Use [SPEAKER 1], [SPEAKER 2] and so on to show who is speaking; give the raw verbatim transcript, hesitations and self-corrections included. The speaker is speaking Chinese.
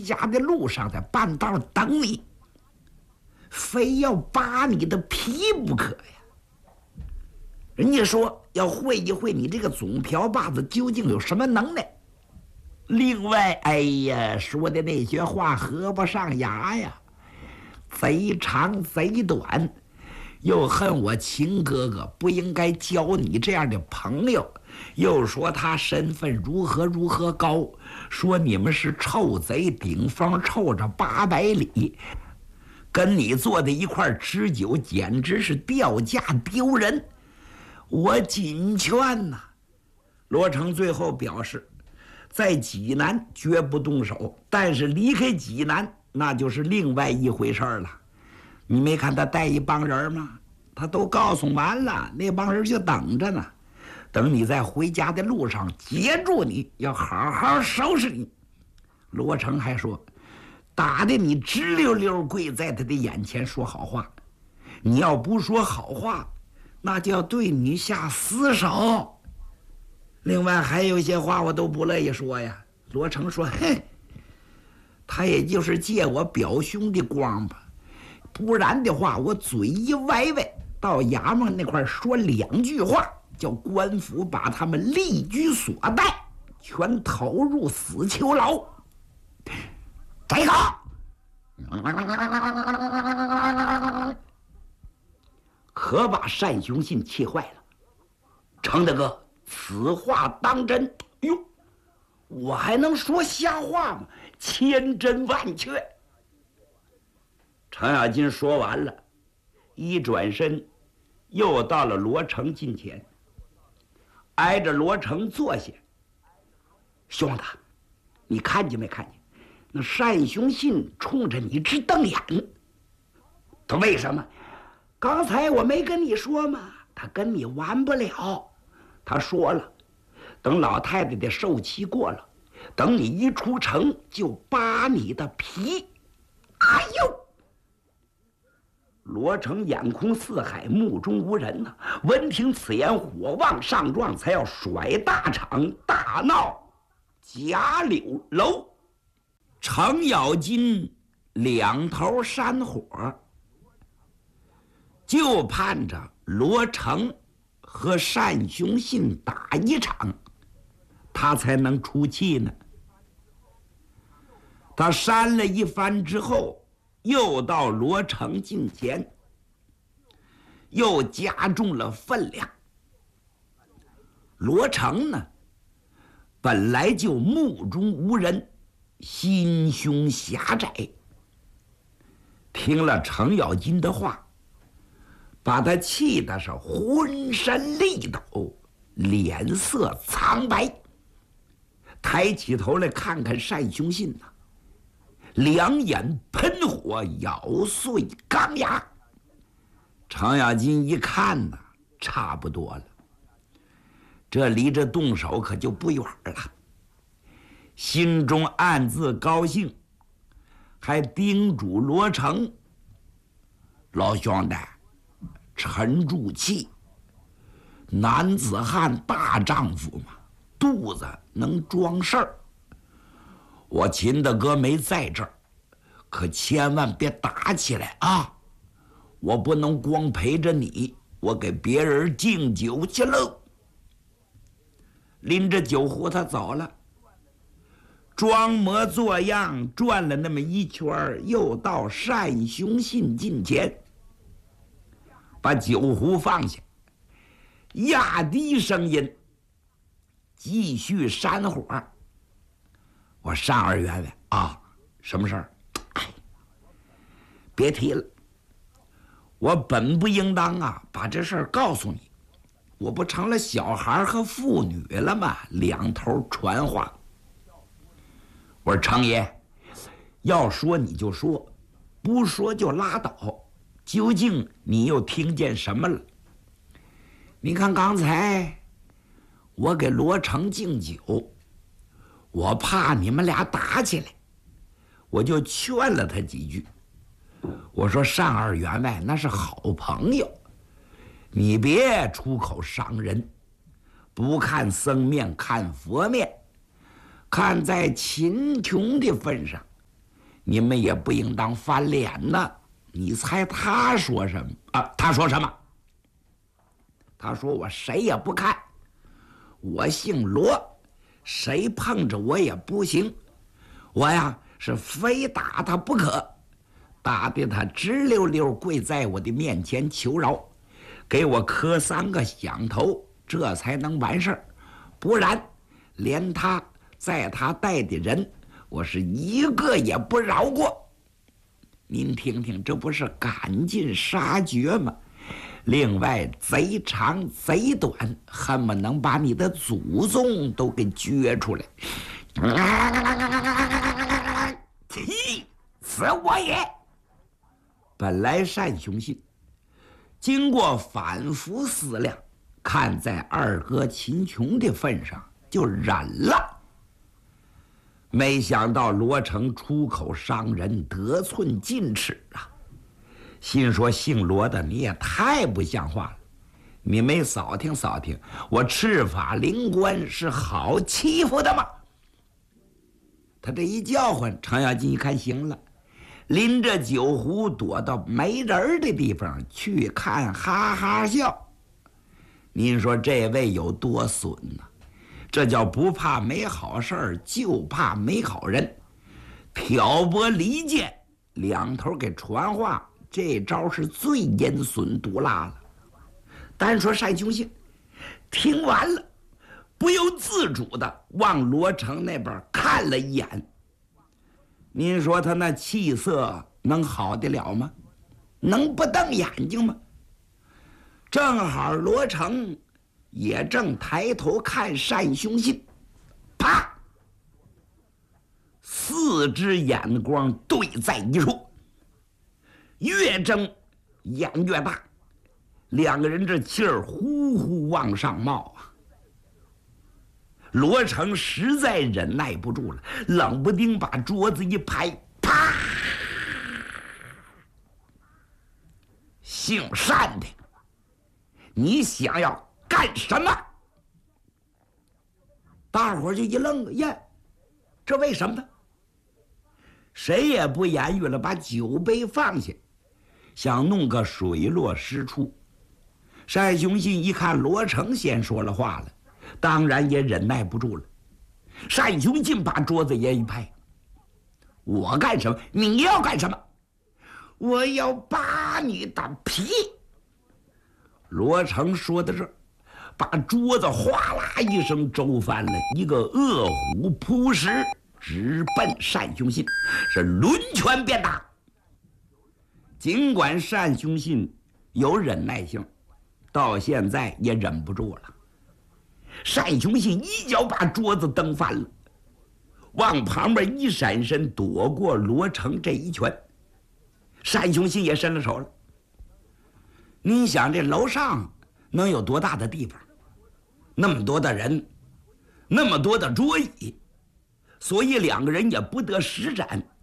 [SPEAKER 1] 家的路上，在半道等你，非要扒你的皮不可呀。人家说要会一会你这个总瓢把子究竟有什么能耐。另外，哎呀，说的那些话合不上牙呀，贼长贼短，又恨我秦哥哥不应该交你这样的朋友，又说他身份如何如何高，说你们是臭贼顶风臭着八百里，跟你坐在一块吃酒简直是掉价丢人。我谨劝呐、啊。罗成最后表示，在济南绝不动手，但是离开济南那就是另外一回事了。你没看他带一帮人吗？他都告诉完了，那帮人就等着呢，等你在回家的路上截住你，要好好收拾你。罗成还说，打得你直溜溜跪在他的眼前说好话，你要不说好话，那就要对你下死手。另外还有一些话我都不乐意说呀。罗成说，嘿，他也就是借我表兄的光吧，不然的话我嘴一歪歪，到衙门那块说两句话，叫官府把他们立居所带，全投入死囚牢。这个可把单雄信气坏了。程大哥，此话当真？哟，我还能说瞎话吗？千真万确。程咬金说完了，一转身又到了罗成近前，挨着罗成坐下。兄弟，你看见没看见那单雄信冲着你直瞪眼？他为什么？刚才我没跟你说吗？他跟你完不了。他说了，等老太太的寿期过了，等你一出城就扒你的皮。哎呦！罗成眼空四海，目中无人呐、啊。闻听此言，火旺上撞，才要甩大场大闹贾柳楼。程咬金两头山火，就盼着罗成和单雄信打一场，他才能出气呢。他扇了一番之后，又到罗成近前，又加重了分量。罗成呢，本来就目中无人，心胸狭窄，听了程咬金的话，把他气得是浑身力抖，脸色苍白，抬起头来看看单雄信呐、啊，两眼喷火，咬碎钢牙。程咬金一看呐、啊，差不多了，这离这动手可就不远了，心中暗自高兴，还叮嘱罗成：“老兄弟，沉住气，男子汉大丈夫嘛，肚子能装事儿。我秦大哥没在这儿，可千万别打起来啊！我不能光陪着你，我给别人敬酒去喽。”拎着酒壶他走了，装模作样转了那么一圈，又到单雄信近前，把酒壶放下，压低声音继续煽火：“我单二员外啊，什么事儿？哎，别提了。我本不应当啊，把这事儿告诉你，我不成了小孩和妇女了吗？两头传话。我说程爷，要说你就说，不说就拉倒。究竟你又听见什么了？你看刚才我给罗成敬酒，我怕你们俩打起来，我就劝了他几句。我说单二员外那是好朋友，你别出口伤人，不看僧面看佛面，看在秦琼的份上， 你们也不应当翻脸呐。你猜他说什么啊？他说什么？他说我谁也不看，我姓罗，谁碰着我也不行。我呀是非打他不可，打得他直溜溜跪在我的面前求饶，给我磕三个响头，这才能完事儿。不然连他在他带的人，我是一个也不饶过。您听听，这不是赶尽杀绝吗？另外，贼长贼短，恨不能把你的祖宗都给撅出来。气死我也！本来单雄信经过反复思量，看在二哥秦琼的份上，就忍了。没想到罗成出口伤人，得寸进尺啊！心说姓罗的你也太不像话了，你没扫听扫听，我赤法灵官是好欺负的吗？他这一叫唤，程咬金一看行了，拎着酒壶躲到没人的地方去看，哈哈笑。您说这位有多损呢、啊？这叫不怕没好事儿，就怕没好人。挑拨离间，两头给传话，这招是最阴损毒辣了。单说单雄信听完了，不由自主的往罗成那边看了一眼。您说他那气色能好得了吗？能不瞪眼睛吗？正好罗成也正抬头看单雄信，啪，四只眼光对在一处，越睁眼越大，两个人这气儿呼呼往上冒啊！罗成实在忍耐不住了，冷不丁把桌子一拍，啪！姓单的，你想要干什么？大伙儿就一愣，呀，这为什么呢？谁也不言语了，把酒杯放下，想弄个水落石出。单雄信一看罗成先说了话了，当然也忍耐不住了。单雄信把桌子也一拍：“我干什么？你要干什么？我要扒你的皮！”罗成说到这儿，把桌子哗啦一声周翻了，一个饿虎扑食，直奔单雄信，是抡拳便打。尽管单雄信有忍耐性，到现在也忍不住了。单雄信一脚把桌子蹬翻了，往旁边一闪身，躲过罗成这一拳。单雄信也伸了手了。你想这楼上能有多大的地方？那么多的人，那么多的桌椅，所以两个人也不得施展。